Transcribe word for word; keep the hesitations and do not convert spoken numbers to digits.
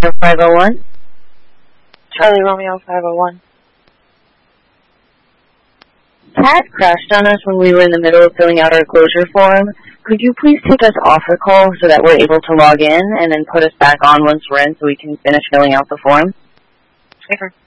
five oh one. Charlie Romeo five oh one. Pat crashed on us when we were in the middle of filling out our closure form. Could you please take us off the call so that we're able to log in and then put us back on once we're in so we can finish filling out the form? Sure.